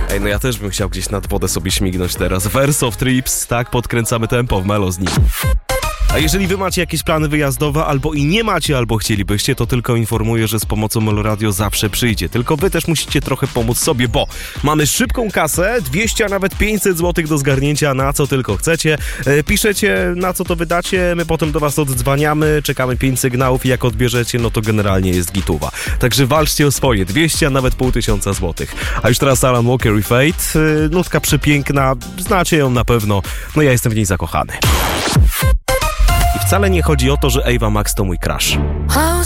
Ej, no ja też bym chciał gdzieś nad wodę sobie śmignąć teraz. Verse of Trips, tak, podkręcamy tempo w Melo z nim. A jeżeli wy macie jakieś plany wyjazdowe, albo i nie macie, albo chcielibyście, to tylko informuję, że z pomocą Melo Radio zawsze przyjdzie. Tylko wy też musicie trochę pomóc sobie, bo mamy szybką kasę, 200, a nawet 500 zł do zgarnięcia, na co tylko chcecie. Piszecie, na co to wydacie, my potem do was oddzwaniamy, czekamy 5 sygnałów i jak odbierzecie, no to generalnie jest gituwa. Także walczcie o swoje, 200, a nawet 500 złotych. A już teraz Alan Walker i Fate, nutka przepiękna, znacie ją na pewno, no ja jestem w niej zakochany. I wcale nie chodzi o to, że Ava Max to mój crush.